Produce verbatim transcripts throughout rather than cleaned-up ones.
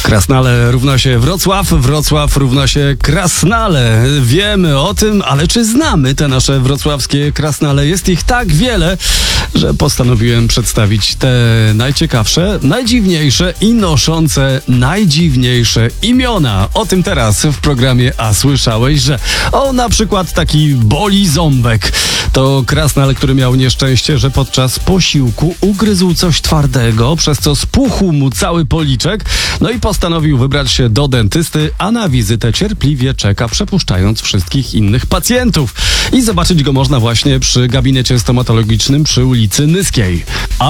Krasnale równa się Wrocław, Wrocław równa się Krasnale. Wiemy o tym, ale czy znamy te nasze wrocławskie Krasnale? Jest ich tak wiele, że postanowiłem przedstawić te najciekawsze, najdziwniejsze i noszące najdziwniejsze imiona. O tym teraz w programie A słyszałeś, że o na przykład taki Boli Ząbek. To krasnal, który miał nieszczęście, że podczas posiłku ugryzł coś twardego, przez co spuchł mu cały policzek, no i postanowił wybrać się do dentysty, a na wizytę cierpliwie czeka, przepuszczając wszystkich innych pacjentów. I zobaczyć go można właśnie przy gabinecie stomatologicznym przy ulicy Nyskiej.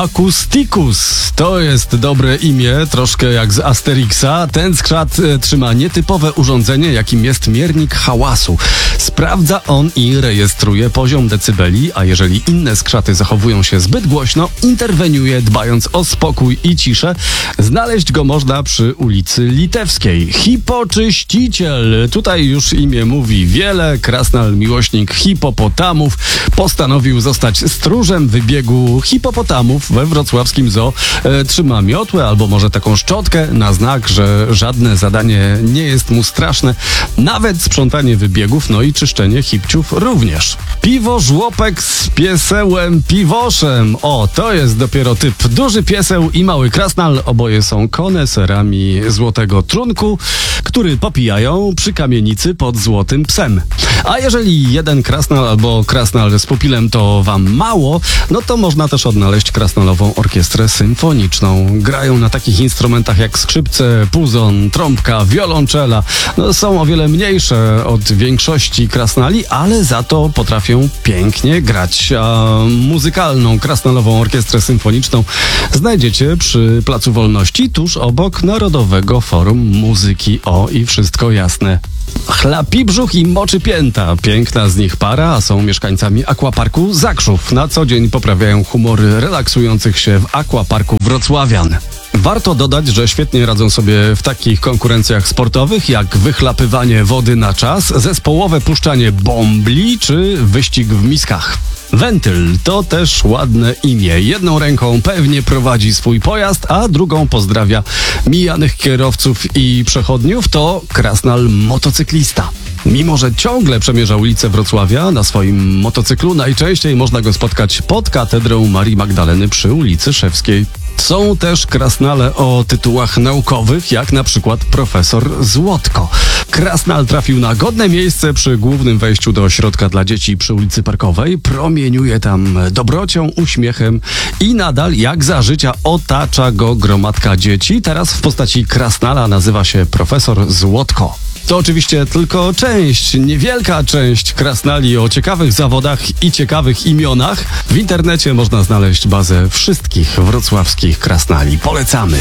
Acusticus to jest dobre imię, troszkę jak z Asterixa. Ten skrzat e, trzyma nietypowe urządzenie, jakim jest miernik hałasu. Sprawdza on i rejestruje poziom decybeli, a jeżeli inne skrzaty zachowują się zbyt głośno, interweniuje, dbając o spokój i ciszę. Znaleźć go można przy ulicy Litewskiej. Hipoczyściciel. Tutaj już imię mówi wiele. Krasnal, miłośnik hipopotamów, postanowił zostać stróżem wybiegu hipopotamów we wrocławskim zoo. E, trzyma miotłę albo może taką szczotkę na znak, że żadne zadanie nie jest mu straszne. Nawet sprzątanie wybiegów, no i czyszczenie hipciów również. Piwo żłopek z piesełem piwoszem. O, to jest dopiero typ. Duży pieseł i mały krasnal. Oboje są koneserami złotego trunku, który popijają przy kamienicy pod Złotym Psem. A jeżeli jeden krasnal albo krasnal z pupilem to wam mało, no to można też odnaleźć krasnalową orkiestrę symfoniczną. Grają na takich instrumentach jak skrzypce, puzon, trąbka, wiolonczela. No, są o wiele mniejsze od większości krasnali, ale za to potrafią pięknie grać. A muzykalną krasnalową orkiestrę symfoniczną znajdziecie przy Placu Wolności, tuż obok Narodowego Forum Muzyki. O, i wszystko jasne. Chlapibrzuch i Moczy Pięta. Piękna z nich para, a są mieszkańcami Aquaparku Zakrzów. Na co dzień poprawiają humory relaksujących się w Aquaparku wrocławian. Warto dodać, że świetnie radzą sobie w takich konkurencjach sportowych jak wychlapywanie wody na czas, zespołowe puszczanie bombli czy wyścig w miskach. Wentyl to też ładne imię. Jedną ręką pewnie prowadzi swój pojazd, a drugą pozdrawia mijanych kierowców i przechodniów. To krasnal motocyklista. Mimo że ciągle przemierza ulicę Wrocławia na swoim motocyklu, najczęściej można go spotkać pod katedrą Marii Magdaleny przy ulicy Szewskiej. Są też krasnale o tytułach naukowych, jak na przykład profesor Złotko. Krasnal trafił na godne miejsce przy głównym wejściu do ośrodka dla dzieci przy ulicy Parkowej. Promieniuje tam dobrocią, uśmiechem i nadal jak za życia otacza go gromadka dzieci. Teraz w postaci krasnala nazywa się profesor Złotko. To oczywiście tylko część, niewielka część krasnali o ciekawych zawodach i ciekawych imionach. W internecie można znaleźć bazę wszystkich wrocławskich krasnali. Polecamy!